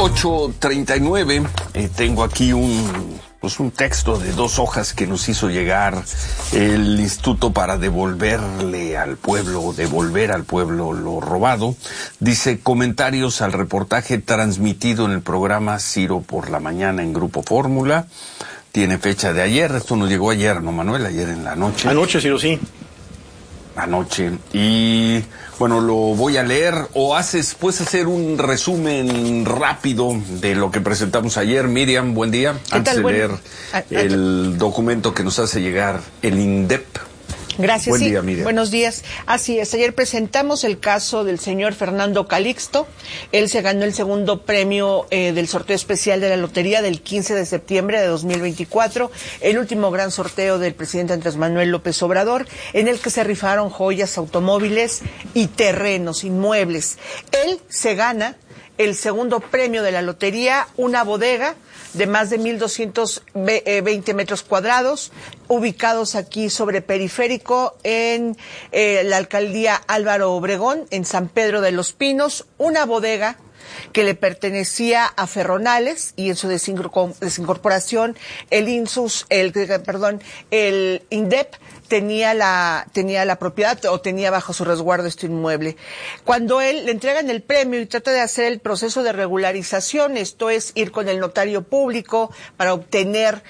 8:39, tengo aquí un texto de 2 hojas que nos hizo llegar el Instituto para devolver al pueblo lo robado. Dice: comentarios al reportaje transmitido en el programa Ciro por la mañana en Grupo Fórmula. Tiene fecha de ayer, esto nos llegó ayer, ¿no, Manuel? Ayer en la noche. Anoche, Ciro, sí. Anoche. Y bueno, lo voy a leer, o puedes hacer un resumen rápido de lo que presentamos ayer. Miriam, buen día. Antes de leer el documento que nos hace llegar el INDEP. Gracias. Buen día, Miriam. Buenos días. Así es, ayer presentamos el caso del señor Fernando Calixto. Él se ganó el segundo premio del sorteo especial de la lotería del 15 de septiembre de 2024, el último gran sorteo del presidente Andrés Manuel López Obrador, en el que se rifaron joyas, automóviles y terrenos, inmuebles. Él se gana el segundo premio de la lotería, una bodega de más de 1,220 metros cuadrados, ubicados aquí sobre Periférico, en la alcaldía Álvaro Obregón, en San Pedro de los Pinos, una bodega que le pertenecía a Ferronales, y en su desincorporación el INDEP tenía la propiedad, o tenía bajo su resguardo este inmueble. Cuando él le entregan el premio y trata de hacer el proceso de regularización, esto es ir con el notario público para obtener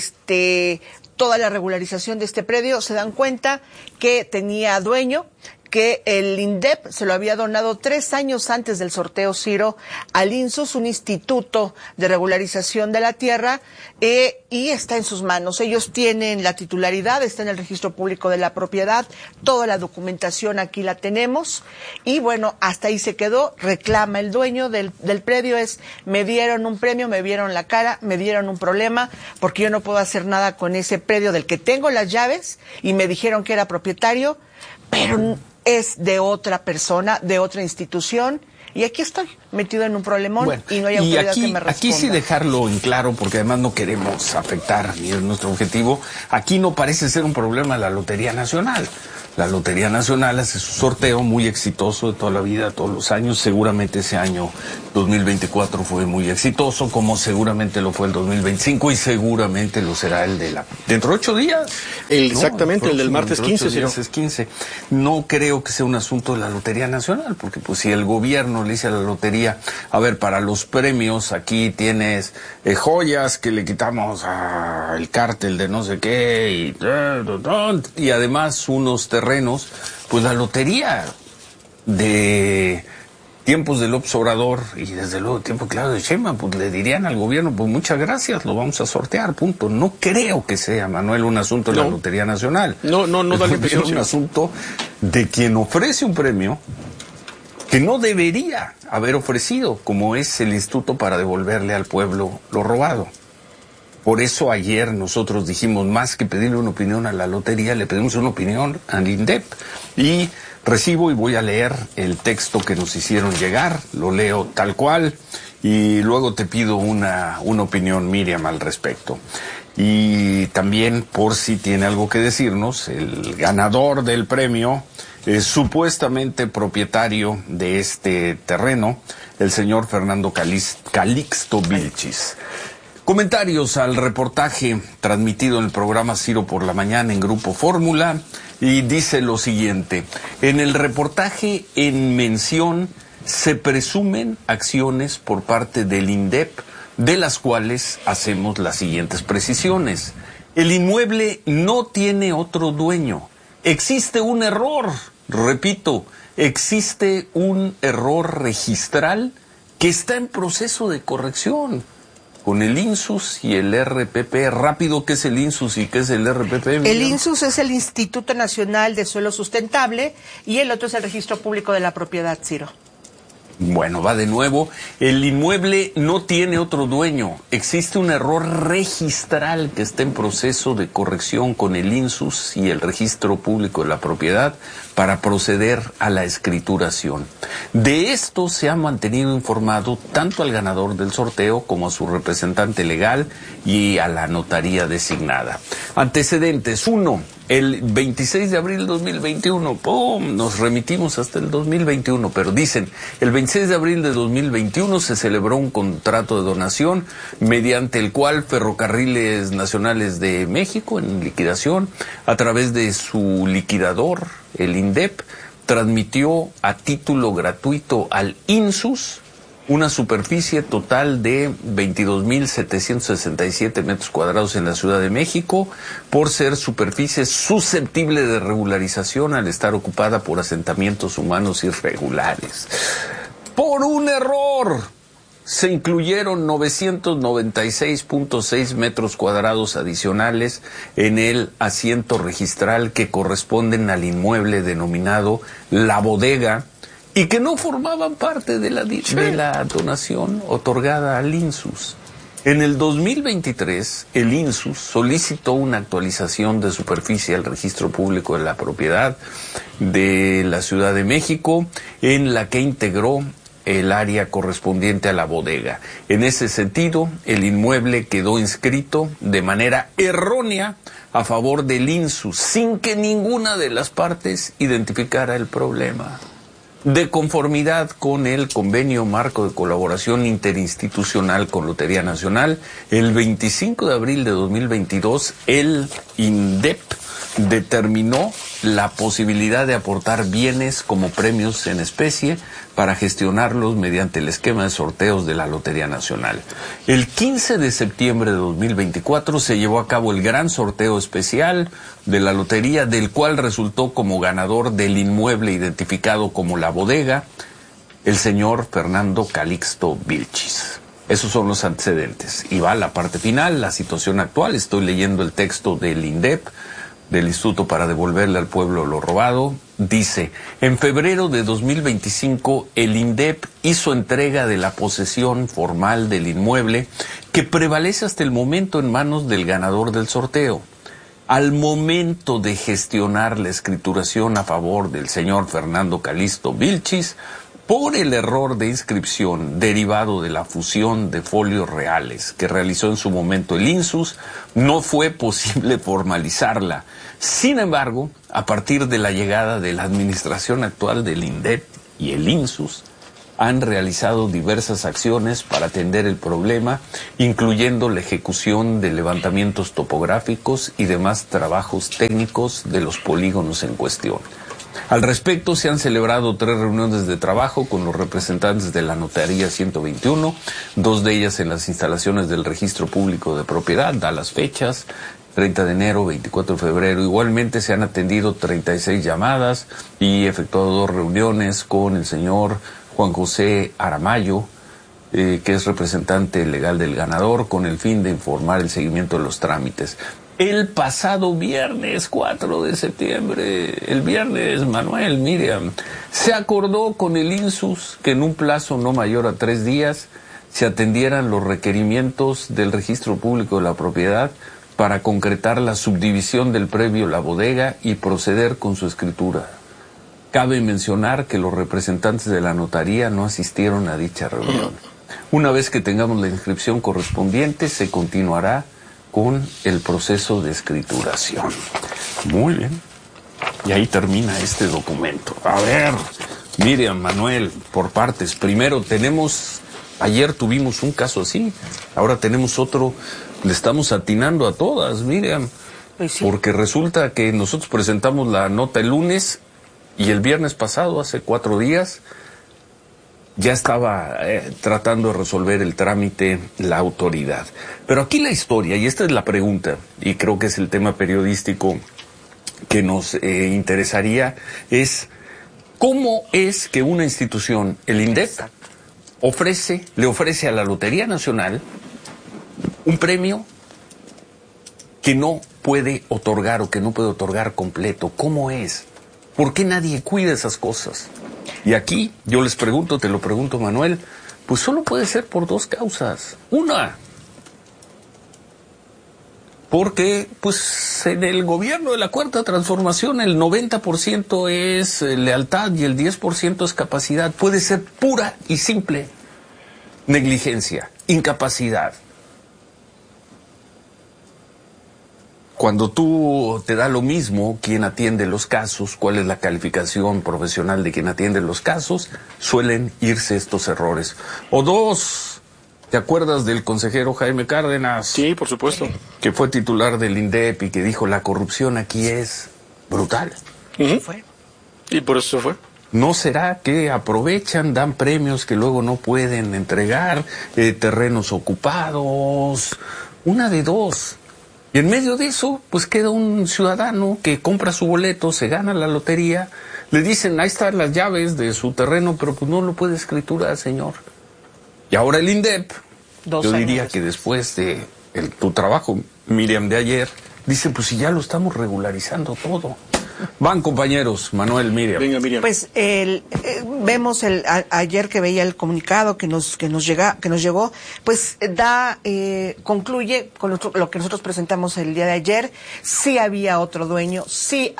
toda la regularización de este predio, se dan cuenta que tenía dueño, que el INDEP se lo había donado 3 años antes del sorteo, Ciro, al INSUS, un instituto de regularización de la tierra, y está en sus manos. Ellos tienen la titularidad, está en el registro público de la propiedad, toda la documentación aquí la tenemos, y bueno, hasta ahí se quedó. Reclama el dueño del predio, me dieron un premio, me vieron la cara, me dieron un problema, porque yo no puedo hacer nada con ese predio del que tengo las llaves, y me dijeron que era propietario, pero es de otra persona, de otra institución, y aquí estoy, metido en un problemón, y no hay autoridad que me responda. Aquí sí dejarlo en claro, porque además no queremos afectar, ni es nuestro objetivo. Aquí no parece ser un problema de la Lotería Nacional. La Lotería Nacional hace su sorteo muy exitoso de toda la vida, todos los años. Seguramente ese año 2024 fue muy exitoso, como seguramente lo fue el 2025, y seguramente lo será el de dentro de 8 días. Exactamente, el del martes 15. Días es 15. No creo que sea un asunto de la Lotería Nacional, porque pues si el gobierno le dice a la lotería, a ver, para los premios aquí tienes joyas que le quitamos al cártel de no sé qué, y además unos terrenos, pues la lotería de tiempos de López Obrador y desde luego tiempo claro de Sheinbaum, pues le dirían al gobierno, pues muchas gracias, lo vamos a sortear, punto. No creo que sea, Manuel, un asunto de la Lotería Nacional. No da la impresión. Es un asunto de quien ofrece un premio que no debería haber ofrecido, como es el Instituto para devolverle al pueblo lo robado. Por eso ayer nosotros dijimos, más que pedirle una opinión a la lotería, le pedimos una opinión al INDEP. Y recibo y voy a leer el texto que nos hicieron llegar, lo leo tal cual, y luego te pido una opinión, Miriam, al respecto. Y también, por si tiene algo que decirnos, el ganador del premio, supuestamente propietario de este terreno, el señor Fernando Calixto Vilchis. Comentarios al reportaje transmitido en el programa Ciro por la mañana en Grupo Fórmula, y dice lo siguiente: en el reportaje en mención se presumen acciones por parte del INDEP, de las cuales hacemos las siguientes precisiones. El inmueble no tiene otro dueño. Existe un error, repito, existe un error registral que está en proceso de corrección con el INSUS y el RPP. Rápido, ¿qué es el INSUS y qué es el RPP? El INSUS es el Instituto Nacional de Suelo Sustentable, y el otro es el Registro Público de la Propiedad, Ciro. Bueno, va de nuevo. El inmueble no tiene otro dueño. Existe un error registral que está en proceso de corrección con el INSUS y el Registro Público de la Propiedad para proceder a la escrituración. De esto se ha mantenido informado tanto al ganador del sorteo como a su representante legal y a la notaría designada. Antecedentes: 1. el 26 de abril del 2021, ¡pum!, nos remitimos hasta el 2021, pero dicen, el 26 de abril de 2021 se celebró un contrato de donación mediante el cual Ferrocarriles Nacionales de México, en liquidación, a través de su liquidador, el INDEP, transmitió a título gratuito al INSUS una superficie total de 22.767 metros cuadrados en la Ciudad de México, por ser superficie susceptible de regularización al estar ocupada por asentamientos humanos irregulares. Por un error, se incluyeron 996.6 metros cuadrados adicionales en el asiento registral que corresponden al inmueble denominado La Bodega, y que no formaban parte de la donación otorgada al INSUS. En el 2023, el INSUS solicitó una actualización de superficie al Registro Público de la Propiedad de la Ciudad de México, en la que integró el área correspondiente a La Bodega. En ese sentido, el inmueble quedó inscrito de manera errónea a favor del INSUS, sin que ninguna de las partes identificara el problema. De conformidad con el Convenio Marco de Colaboración Interinstitucional con Lotería Nacional, el 25 de abril de 2022, el INDEP determinó la posibilidad de aportar bienes como premios en especie para gestionarlos mediante el esquema de sorteos de la Lotería Nacional. El 15 de septiembre de 2024 se llevó a cabo el gran sorteo especial de la lotería, del cual resultó como ganador del inmueble identificado como La Bodega el señor Fernando Calixto Vilchis. Esos son los antecedentes. Y va la parte final, la situación actual. Estoy leyendo el texto del INDEP, del Instituto para Devolverle al Pueblo lo Robado. Dice, en febrero de 2025, el INDEP hizo entrega de la posesión formal del inmueble, que prevalece hasta el momento en manos del ganador del sorteo. Al momento de gestionar la escrituración a favor del señor Fernando Calixto Vilchis, por el error de inscripción derivado de la fusión de folios reales que realizó en su momento el INSUS, no fue posible formalizarla. Sin embargo, a partir de la llegada de la administración actual del INDEP y el INSUS, han realizado diversas acciones para atender el problema, incluyendo la ejecución de levantamientos topográficos y demás trabajos técnicos de los polígonos en cuestión. Al respecto, se han celebrado 3 reuniones de trabajo con los representantes de la Notaría 121, 2 de ellas en las instalaciones del Registro Público de Propiedad, da las fechas, 30 de enero, 24 de febrero. Igualmente se han atendido 36 llamadas y efectuado 2 reuniones con el señor Juan José Aramayo, que es representante legal del ganador, con el fin de informar el seguimiento de los trámites. El pasado viernes 4 de septiembre, el viernes, Manuel, Miriam, se acordó con el INSUS que en un plazo no mayor a 3 días se atendieran los requerimientos del Registro Público de la Propiedad para concretar la subdivisión del predio La Bodega y proceder con su escritura. Cabe mencionar que los representantes de la notaría no asistieron a dicha reunión. Una vez que tengamos la inscripción correspondiente, se continuará con el proceso de escrituración. Muy bien. Y ahí termina este documento. A ver, Miriam, Manuel, por partes. Primero ayer tuvimos un caso así, ahora tenemos otro, le estamos atinando a todas, Miriam. Pues sí. Porque resulta que nosotros presentamos la nota el lunes y el viernes pasado, hace 4 días, ya estaba tratando de resolver el trámite la autoridad. Pero aquí la historia, y esta es la pregunta, y creo que es el tema periodístico que nos interesaría, es cómo es que una institución, el INDEP, le ofrece a la Lotería Nacional un premio que no puede otorgar o que no puede otorgar completo. ¿Cómo es? ¿Por qué nadie cuida esas cosas? Y aquí yo les pregunto, te lo pregunto, Manuel, pues solo puede ser por 2 causas. Una, porque pues en el gobierno de la Cuarta Transformación el 90% es lealtad y el 10% es capacidad. Puede ser pura y simple negligencia, incapacidad. cuando tú te da lo mismo quién atiende los casos, cuál es la calificación profesional de quien atiende los casos, suelen irse estos errores. O dos, ¿te acuerdas del consejero Jaime Cárdenas? Sí, por supuesto. Que fue titular del INDEP y que dijo la corrupción aquí es brutal. Fue. Y por eso se fue. ¿No será que aprovechan, dan premios que luego no pueden entregar, terrenos ocupados? Una de dos. Y en medio de eso, pues queda un ciudadano que compra su boleto, se gana la lotería, le dicen, ahí están las llaves de su terreno, pero pues no lo puede escriturar, señor. Y ahora el INDEP, yo diría que después de tu trabajo, Miriam, de ayer, dice, pues si ya lo estamos regularizando todo. Van, compañeros, Manuel, Miriam. Venga, Miriam. Pues vemos ayer que veía el comunicado que nos llegó, pues concluye con lo que nosotros presentamos el día de ayer. Sí había otro dueño, sí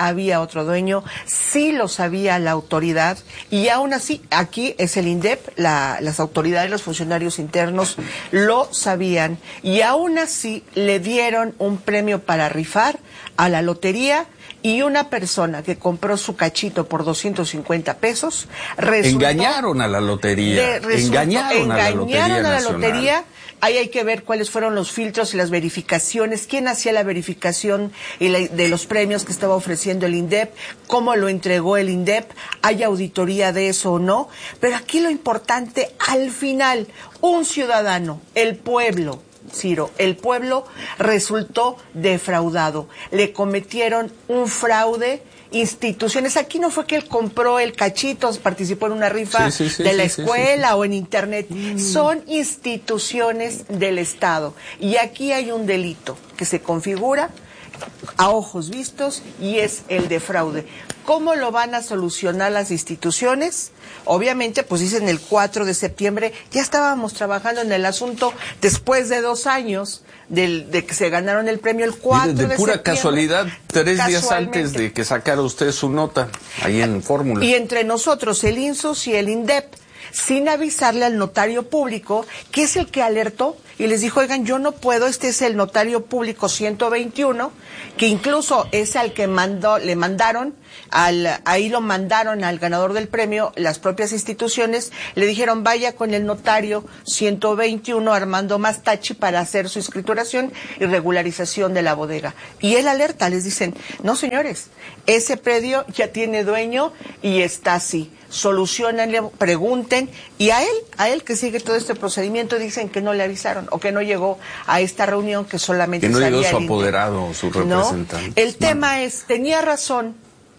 lo sabía la autoridad, y aún así, aquí es el INDEP, las autoridades, los funcionarios internos lo sabían, y aún así le dieron un premio para rifar a la lotería. Y una persona que compró su cachito por 250 pesos engañaron a la lotería. Engañaron a la lotería. Ahí hay que ver cuáles fueron los filtros y las verificaciones, quién hacía la verificación de los premios que estaba ofreciendo el INDEP, cómo lo entregó el INDEP, hay auditoría de eso o no. Pero aquí lo importante, al final, un ciudadano, el pueblo, Ciro, el pueblo resultó defraudado. Le cometieron un fraude. Instituciones, aquí no fue que él compró el cachito, participó en una rifa de la escuela o en internet, son instituciones del Estado. Y aquí hay un delito que se configura a ojos vistos y es el de fraude. ¿Cómo lo van a solucionar las instituciones? Obviamente, pues dicen el 4 de septiembre, ya estábamos trabajando en el asunto después de 2 años de que se ganaron el premio el 4 de septiembre. De pura casualidad, 3 días antes de que sacara usted su nota, ahí en Fórmula. Y entre nosotros, el INSUS y el INDEP, sin avisarle al notario público, que es el que alertó, y les dijo, oigan, yo no puedo, este es el notario público 121, que incluso es al que le mandaron, ahí lo mandaron al ganador del premio, las propias instituciones, le dijeron, vaya con el notario 121, Armando Mastachi, para hacer su escrituración y regularización de la bodega. Y él alerta, les dicen, no señores, ese predio ya tiene dueño y está así. Solucionenle, pregunten, y a él que sigue todo este procedimiento, dicen que no le avisaron o que no llegó a esta reunión, que solamente que no salía llegó su apoderado, su representante. ¿No? El tema es, tenía razón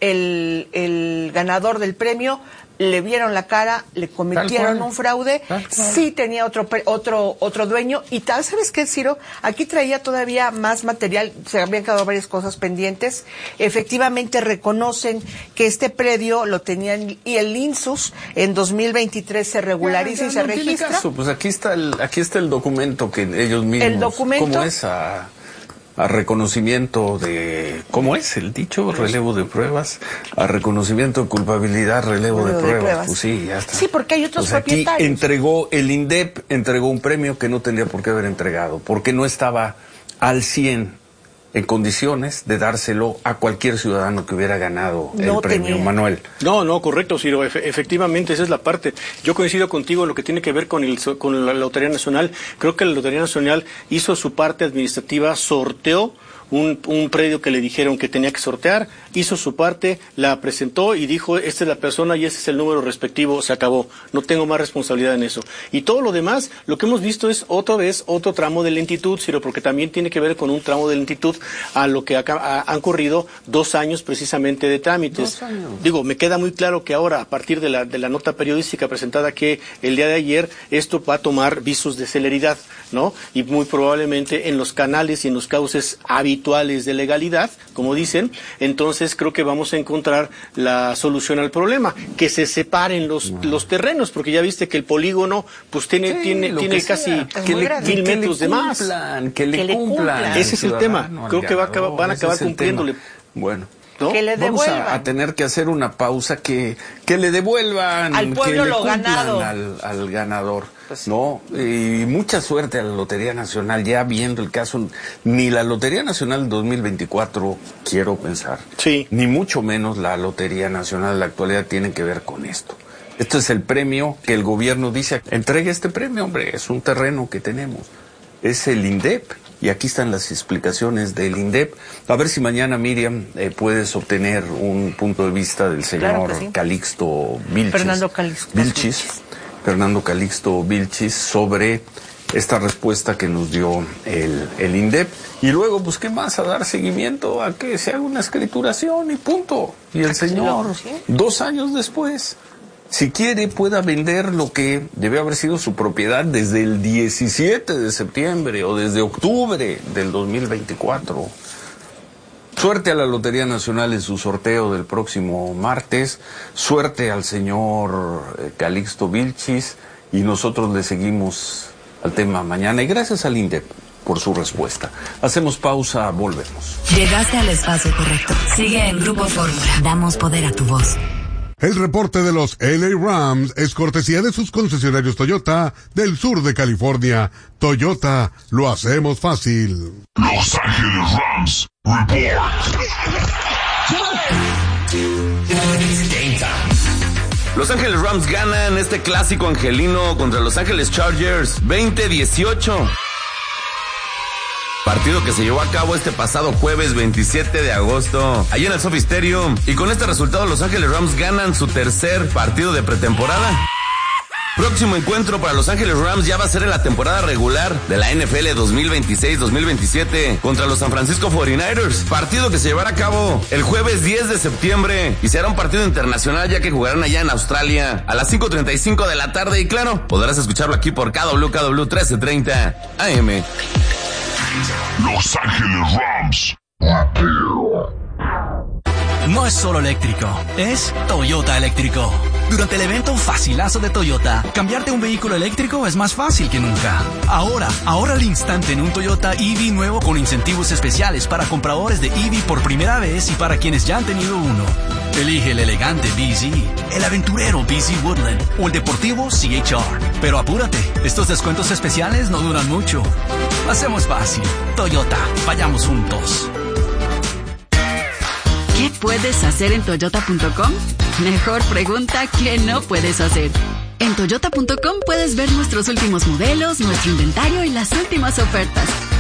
el ganador del premio, le vieron la cara, le cometieron un fraude, sí tenía otro dueño, y ¿sabes qué, Ciro? Aquí traía todavía más material, se habían quedado varias cosas pendientes. Efectivamente reconocen que este predio lo tenían, y el INSUS en 2023 se regulariza y se registra. Pues aquí está el documento que ellos mismos, el documento, ¿cómo es a reconocimiento de, ¿cómo es el dicho? Relevo de pruebas, a reconocimiento de culpabilidad, relevo de pruebas. Pues sí, ya está. Sí, porque hay otros propietarios. Aquí el INDEP entregó un premio que no tendría por qué haber entregado, porque no estaba al 100 en condiciones de dárselo a cualquier ciudadano que hubiera ganado el premio, Manuel. No, correcto, Ciro, efectivamente, esa es la parte. Yo coincido contigo en lo que tiene que ver con la Lotería Nacional. Creo que la Lotería Nacional hizo su parte administrativa, sorteó un predio que le dijeron que tenía que sortear, hizo su parte, la presentó y dijo, esta es la persona y este es el número respectivo, se acabó, no tengo más responsabilidad en eso. Y todo lo demás, lo que hemos visto es otra vez otro tramo de lentitud, Ciro, porque también tiene que ver con un tramo de lentitud a lo que han corrido 2 años precisamente de trámites. 2 años. Digo, me queda muy claro que ahora, a partir de la nota periodística presentada que el día de ayer, esto va a tomar visos de celeridad, ¿no? Y muy probablemente en los canales y en los cauces habituales de legalidad, como dicen, entonces creo que vamos a encontrar la solución al problema, que se separen los terrenos, porque ya viste que el polígono pues tiene casi 1000 metros de más. Que le cumplan. Ese es el tema, creo que van a acabar cumpliéndole. Bueno. ¿no? Que le Vamos devuelvan a tener que hacer una pausa, que le devuelvan al pueblo que le lo cumplan ganado al ganador, pues, ¿no? Y mucha suerte a la Lotería Nacional, ya viendo el caso. Ni la Lotería Nacional 2024, quiero pensar, sí, ni mucho menos la Lotería Nacional de la actualidad tienen que ver con esto. Esto es el premio que el gobierno dice, entregue este premio, hombre, es un terreno que tenemos. Es el INDEP, y aquí están las explicaciones del INDEP. A ver si mañana, Miriam, puedes obtener un punto de vista del señor Claro que sí. Calixto Vilchis. Fernando Calixto Vilchis, sobre esta respuesta que nos dio el INDEP. Y luego, pues, ¿qué más? A dar seguimiento a que se haga una escrituración y punto. Y el señor, 2 años después, si quiere, pueda vender lo que debe haber sido su propiedad desde el 17 de septiembre o desde octubre del 2024. Suerte a la Lotería Nacional en su sorteo del próximo martes. Suerte al señor Calixto Vilchis. Y nosotros le seguimos al tema mañana. Y gracias al INDEP por su respuesta. Hacemos pausa, volvemos. Llegaste al espacio correcto. Sigue en Grupo Fórmula. Damos poder a tu voz. El reporte de los LA Rams es cortesía de sus concesionarios Toyota del sur de California. Toyota, lo hacemos fácil. Los Ángeles Rams Report. Los Ángeles Rams ganan este clásico angelino contra Los Ángeles Chargers 20-18. Partido que se llevó a cabo este pasado jueves 27 de agosto, allí en el SoFi Stadium. Y con este resultado, Los Ángeles Rams ganan su tercer partido de pretemporada. Próximo encuentro para Los Ángeles Rams ya va a ser en la temporada regular de la NFL 2026-2027 contra los San Francisco 49ers. Partido que se llevará a cabo el jueves 10 de septiembre y será un partido internacional, ya que jugarán allá en Australia a las 5:35 de la tarde. Y claro, podrás escucharlo aquí por KW 1330 AM. Los Ángeles Rams. No es solo eléctrico, es Toyota eléctrico. Durante el evento Facilazo de Toyota, cambiarte a un vehículo eléctrico es más fácil que nunca. Ahora al instante en un Toyota EV nuevo con incentivos especiales para compradores de EV por primera vez y para quienes ya han tenido uno. Elige el elegante BZ, el aventurero BZ Woodland o el deportivo CHR. Pero apúrate, estos descuentos especiales no duran mucho. Hacemos fácil. Toyota, vayamos juntos. ¿Qué puedes hacer en Toyota.com? Mejor pregunta, ¿qué no puedes hacer? En Toyota.com puedes ver nuestros últimos modelos, nuestro inventario y las últimas ofertas.